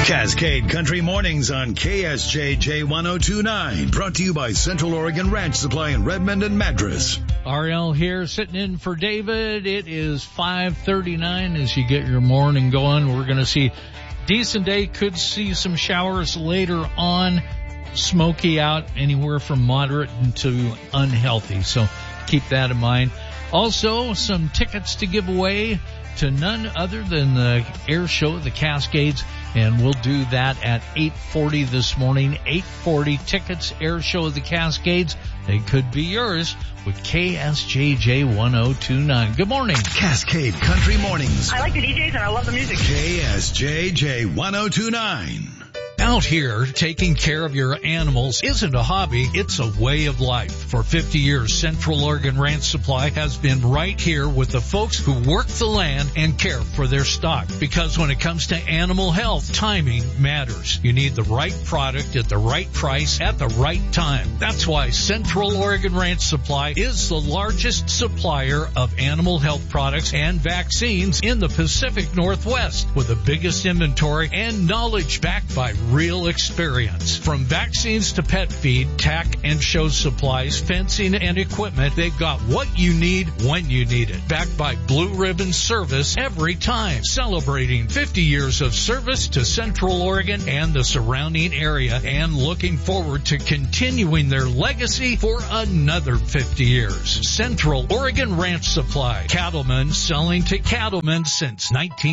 Cascade Country Mornings on KSJJ 1029. Brought to you by Central Oregon Ranch Supply in Redmond and Madras. RL here, sitting in for David. It is 5:39 as you get your morning going. We're going to see decent day. Could see some showers later on. Smoky out, anywhere from moderate to unhealthy. So keep that in mind. Also, some tickets to give away to none other than the air show of the Cascades, and we'll do that at 8:40 this morning. 8:40 tickets, air show of the Cascades. They could be yours with KSJJ 1029. Good morning. Cascade Country Mornings. I like the DJs and I love the music. KSJJ 1029. Out here, taking care of your animals isn't a hobby, it's a way of life. For 50 years, Central Oregon Ranch Supply has been right here with the folks who work the land and care for their stock. Because when it comes to animal health, timing matters. You need the right product at the right price at the right time. That's why Central Oregon Ranch Supply is the largest supplier of animal health products and vaccines in the Pacific Northwest, with the biggest inventory and knowledge backed by real experience. From vaccines to pet feed, tack and show supplies, fencing and equipment, they've got what you need when you need it. Backed by Blue Ribbon service every time. Celebrating 50 years of service to Central Oregon and the surrounding area, and looking forward to continuing their legacy for another 50 years. Central Oregon Ranch Supply. Cattlemen selling to cattlemen since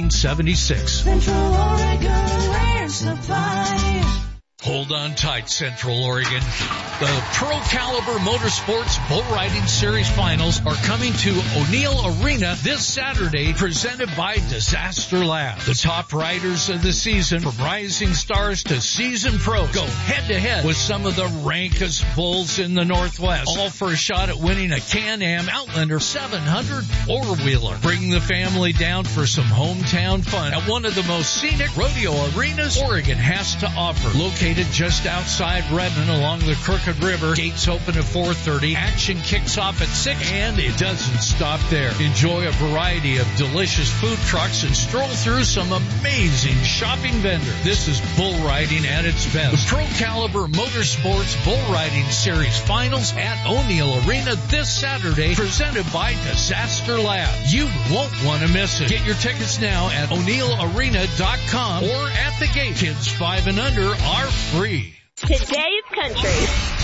1976. Central Oregon Ranch Supply. Hold on tight, Central Oregon. The Pro Caliber Motorsports Bull Riding Series Finals are coming to O'Neill Arena this Saturday, presented by Disaster Lab. The top riders of the season, from rising stars to seasoned pros, go head-to-head with some of the rankest bulls in the Northwest, all for a shot at winning a Can-Am Outlander 700 four-wheeler. Bring the family down for some hometown fun at one of the most scenic rodeo arenas Oregon has to offer. Located just outside Redmond along the Crooked River. Gates open at 4:30. Action kicks off at 6, and it doesn't stop there. Enjoy a variety of delicious food trucks and stroll through some amazing shopping vendors. This is bull riding at its best. The Pro Caliber Motorsports Bull Riding Series Finals at O'Neill Arena this Saturday, presented by Disaster Lab. You won't want to miss it. Get your tickets now at o'neillarena.com or at the gate. Kids 5 and under are free. Today's country.